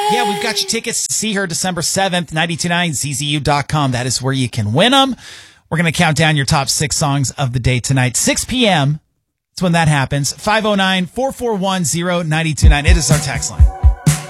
Yeah, we've got your tickets to see her December 7th, 929ZZU.com. That is where you can win them. We're going to count down your top 6 songs of the day tonight. 6 p.m. That's when that happens. 509-441-0929. It is our text line.